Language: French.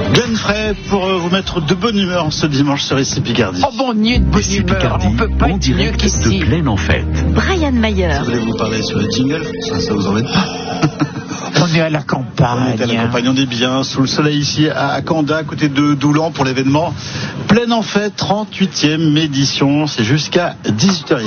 Glenn Frey pour vous mettre de bonne humeur ce dimanche sur ici Picardie. Oh bon, nier de bonne humeur, on peut pas être mieux qu'ici. De Pleine en Fête. Brian Mayer. Vous voulez vous parler sur le jingle? Ça vous embête pas? On est à la campagne. On est à la campagne, on est bien sous le soleil ici à Canda, à côté de Doulan pour l'événement Pleine en Fête, 38e édition. C'est jusqu'à 18h.